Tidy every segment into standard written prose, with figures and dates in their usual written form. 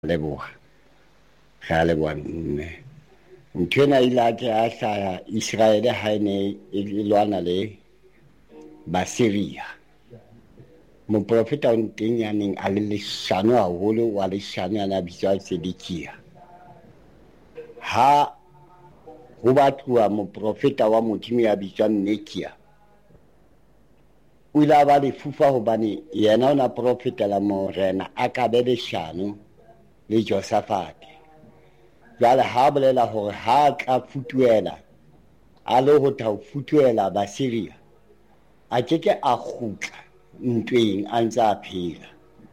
leboha ga leboha ntwena ile a ke a hlaya Israel ha ne e lwana le Basiria moprofeta o teng ya neng a le leshano haholo wa leshano ya bitswa Sedekia ha ho batluwa moprofeta wa Modimo ya bitswang Mekia o ile a ba lefufa hobane yena ona profeta la morena a ka be leshano le Josaphat jwale ha bolela hore ha tla futuela a le ho tla futuela Basiria a keke a khutla ntweng a ntse a phela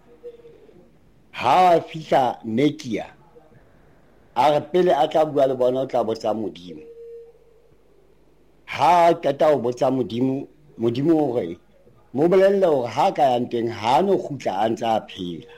ha fihla Mekia a re pele a tla bua le bona o tla botsa Modimo ha qeta ho botsa Modimo hore mo bolelle hore ha ka ya ntweng ha no khutla a ntse a phela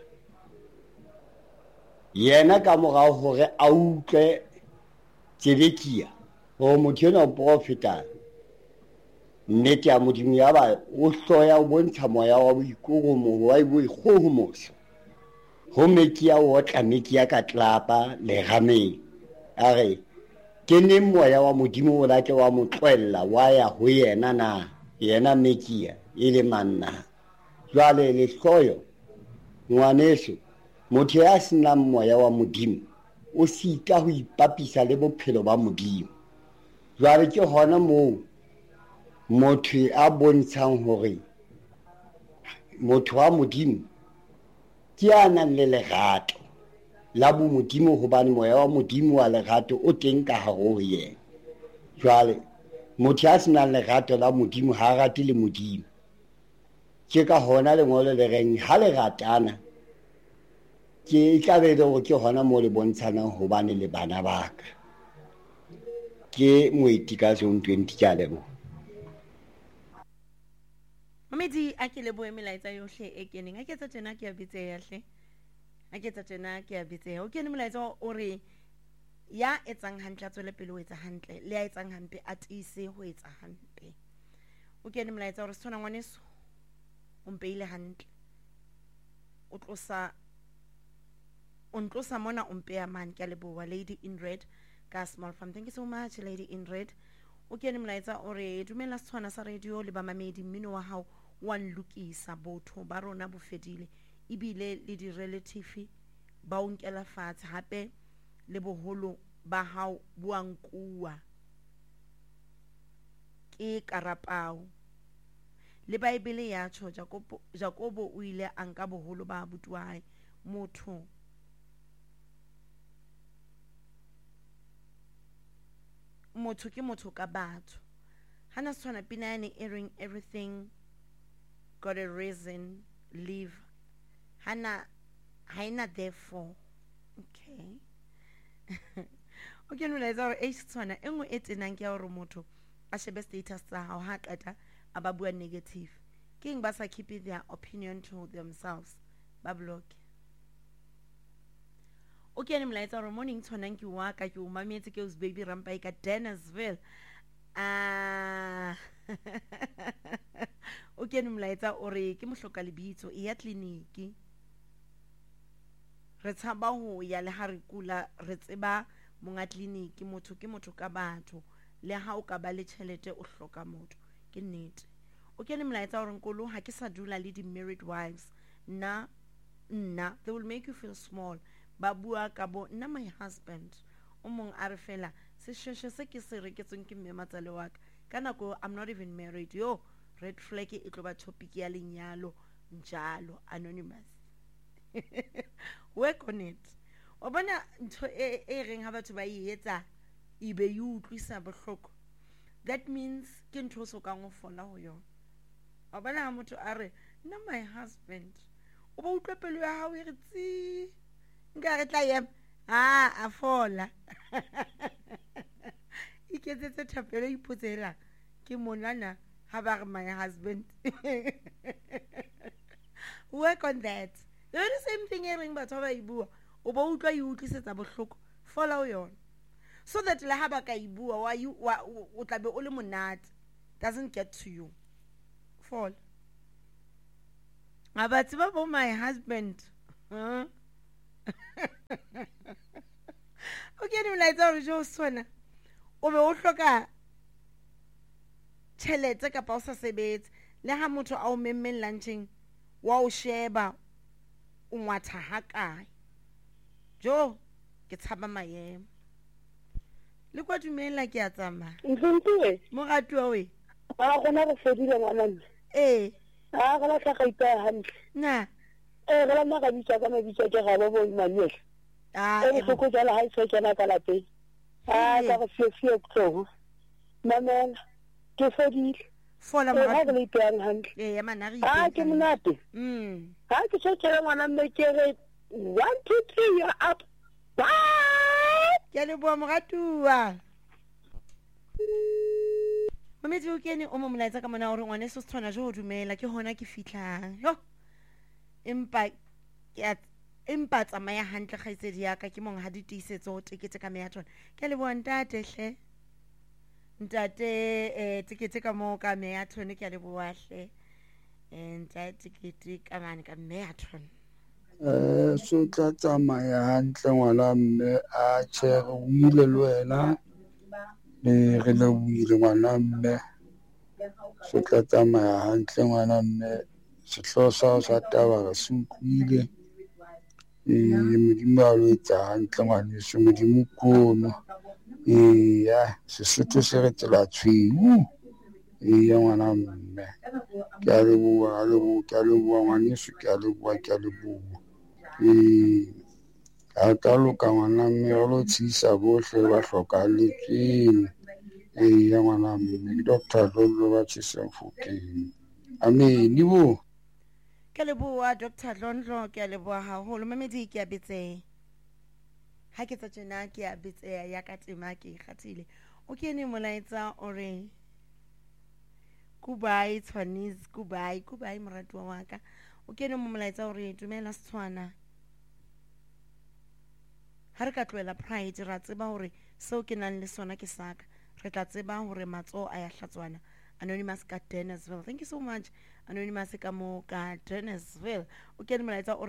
yena ka morao hore a utlwe Sedekia hore motho enwa o profeta nnete ya Modimo ya ba o hloya o bontsha moya wa boikoromo wa boikgohomoso ho Mekia o tla Mekia ka tlapa le rameng a re ke ne moya wa Modimo o lake wa motlwella wa ya ho yena na yena Mekia ile manna jwale le hloyo ngwaneso motho ya sena moya wa Modimo o sita ho ipapisa le bophelo ba Modimo jwale ke hona moo motho a bontshang hore motho wa Modimo ke ana le lerato la bo Modimo hobane moya wa Modimo wa lerato o teng ka hare ho yena jwale motho ya sena lerato la Modimo ha rate le Modimo ke ka hona lengolo le reng ha le ratana ke tla be le hore ke hona moo le bontshanang hobane le bana ba ka ke moeti ka Zone 20 ka lebo Mamedi a ke leboe melaetsa yohle e keneng a ke tsa tjena ke a bitseya hle a ke tsa tjena ke a bitseya o kene melaetsa o re ya etsang hantle a tswele pele o etsa hantle le ya etsang hampe a tiise ho etsa hampe o kene melaetsa o re setsona ngwaneso o mpeile hantle o ntlosa mona o mpeya man ke a leboa Lady in Red ka Small Farm. Thank you so much Lady in Red. O kene molaetsa o re dumela Setswana sa radio le ba mamedi mmino wa hao wa nlukisa botho ba rona bo fedile ebile le di relative ba o nkela fatshe hape le boholo ba hao bua nkuwa ke karapao le Bible ya tsho Jakobo o ile a nka boholo ba abuti wa hae motho ke motho ka batho hana Setswana pina yane airing everything got a reason live hana haina therefore okay okay no laetsa hore Setswana engwe e tenang ke ya hore motho a shebe status tsa hao ha qeta a ba bua negative king ba sa keep their opinion to themselves ba block okay ne mlaetsa hore morning tshwanang ke wa ka ke o mametse ke us baby rampa ka Dennisville okay ne mlaetsa ore ke mohloka lebitso e ya kliniki re tshaba ho ya le ha re kula re tseba monga kliniki motho ke motho ka batho le ha o ka ba le tšhelete o hloka motho ke nnete okay ne mlaetsa hore nkolo ha ke sa dula le di married wives nna they will make you feel small ba bua ka bo nna my husband o mong a re fela seshweshwe se ke se reketsweng ke mme matsale wa ka nako I'm not even married yo red flag e tlo ba topic ya lenyalo njalo anonymous work on it o bona ntho e reng ha batho ba etsa ibe you utlwisa bohloko that means ke ntho so ka ngo fola ho yona o bona ha motho a re nna my husband o ba utlwa pelo ya hao e re tsi nka re tla yem a fola iketsetse thapelo ipotsela ke monana ha ba re my husband work on that the very same thing e reng batho ba ibua o ba utlwa e utlwisetsa bohloko fola o yona so that le ha ba ka ibua o tla be o le monate doesn't get to you fall abatsi ba bo my husband kene molaetsa hore jo sona o be o hloka tšhelete kapa o sa sebetse le ha motho a o memmeng luncheng wa o sheba o ngwatha ha kae jo ke tshaba maemo le kwa dumela ke a tsamaya Ntse moratuwa we ba gona go fedile ngwana nne. A go la tla ga ipa hantle. na Go la ma ga bitsa ka mabitsa ke ga bo Manuel. E go go jala ha itse kana ka lapeng. Ka go fie tlogo. Mamela ke fedile. fola Ga moratuwa le ipa hantle. ya mana re Ke monate. Ha ke tshotse ngwana mme ke re 1 2 3 you're up. Bye. ke le bua moratuwa Mametse o kene o mo molaetsa ka mona hore ngwane se tshwana jo ho dumela ke hona ke fitlang yo empa tsamaya hantle kgaitsedi ya ka ke mong ha di tiisetso ho tekete ka meya tsona ke le bua ntate hle ntate tekete ka mo ka meya tsone ke le bua hle ntate tekete ka mane ka meya tsone so tla tsamaya hantle ngwana mme a tjhe re buile le wena re le buile ngwana mme so tla tsamaya hantle ngwana mme sehloho sa hao sa taba re se utlwile modimo a lo etsa hantle ngwaneso modimo kono Sesotho se re tsela tshweu ngwana mme ke a leboha ngwaneso ke a leboha a ka loka ngwana mme re lo tshisa bohle ba hlokahalletsweng ngwana mme Dr. Lolo ba Tshifokeng amen bo ke leboha Dr. Londlo ke a leboha haholo Mamedi ke a betseha ha ke tsa tjena ke a betseha ya ka tema ke kgathile o kene molaetsa ore goodbye Tshwanese goodbye moratuwa wa ka o kene mo molaetsa ore dumela Setswana ha re ka tloela pride ra tseba hore seo ke nang le sona ke saka re tla tseba hore matso a ya hlatswana Anonymous ka Dennisville thank you so much Anonymous ka mo ka Dennisville o kene molaetsa